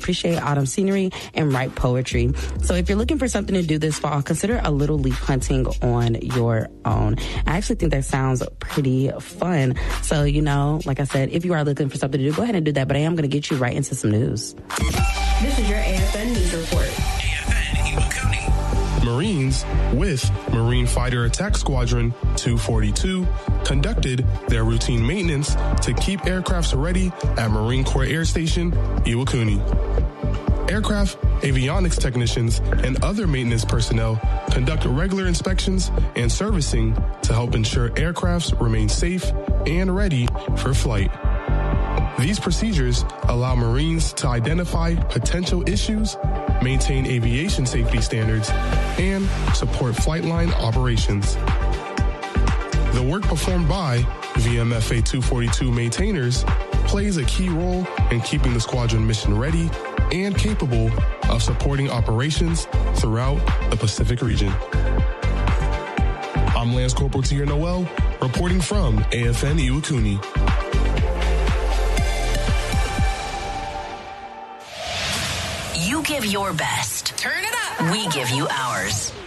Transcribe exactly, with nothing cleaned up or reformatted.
appreciate autumn scenery and write poetry. So if you're looking for something to do this fall, consider a little leaf hunting on your own. I actually think that sounds pretty fun. So, you know, like I said, if you are looking for something to do, go ahead and do that. But I am going to get you right into some news. This is your A F N News Report. A F N Iwakuni. Marines with Marine Fighter Attack Squadron two forty-two conducted their routine maintenance to keep aircrafts ready at Marine Corps Air Station, Iwakuni. Aircraft, avionics technicians, and other maintenance personnel conduct regular inspections and servicing to help ensure aircrafts remain safe and ready for flight. These procedures allow Marines to identify potential issues, maintain aviation safety standards, and support flight line operations. The work performed by V M F A two forty-two maintainers plays a key role in keeping the squadron mission ready and capable of supporting operations throughout the Pacific region. I'm Lance Corporal Tia Noel, reporting from A F N Iwakuni. You give your best. Turn it up. We give you ours.